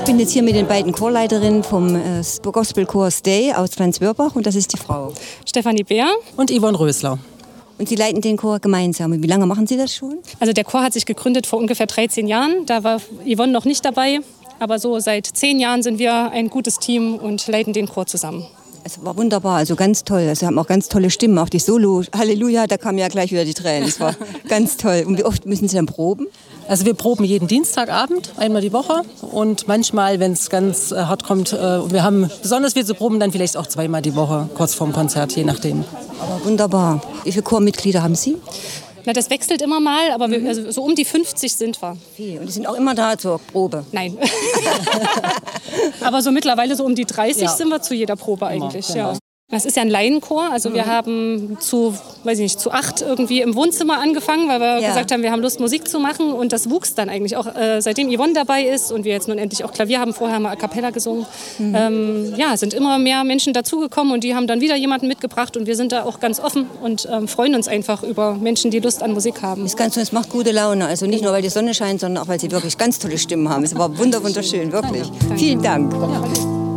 bin jetzt hier mit den beiden Chorleiterinnen vom Gospelchor Stay aus Franz-Wörbach und das ist die Frau Stefanie Beer und Yvonne Rösler. Und Sie leiten den Chor gemeinsam. Und wie lange machen Sie das schon? Also der Chor hat sich gegründet vor ungefähr 13 Jahren. Da war Yvonne noch nicht dabei. Aber so seit 10 Jahren sind wir ein gutes Team und leiten den Chor zusammen. Es war wunderbar, also ganz toll. Also haben auch ganz tolle Stimmen, auch die Solo. Halleluja, da kamen ja gleich wieder die Tränen. Es war ganz toll. Und wie oft müssen Sie dann proben? Also wir proben jeden Dienstagabend, einmal die Woche. Und manchmal, wenn es ganz hart kommt, wir haben besonders viel zu proben, dann vielleicht auch 2-mal die Woche, kurz vorm Konzert, je nachdem. Aber wunderbar. Wie viele Chormitglieder haben Sie? Na, das wechselt immer mal, aber wir, also so um die 50 sind wir. Und die sind auch immer da zur Probe? Nein. Aber so mittlerweile so um die 30 sind wir zu jeder Probe eigentlich. Ja. Das ist ja ein Laienchor, also wir haben zu 8 irgendwie im Wohnzimmer angefangen, weil wir gesagt haben, wir haben Lust, Musik zu machen und das wuchs dann eigentlich auch, seitdem Yvonne dabei ist und wir jetzt nun endlich auch Klavier haben, vorher mal a cappella gesungen, sind immer mehr Menschen dazugekommen und die haben dann wieder jemanden mitgebracht und wir sind da auch ganz offen und freuen uns einfach über Menschen, die Lust an Musik haben. Es macht gute Laune, also nicht nur, weil die Sonne scheint, sondern auch, weil sie wirklich ganz tolle Stimmen haben. Es war wunderschön, wirklich. Danke. Vielen Dank. Ja.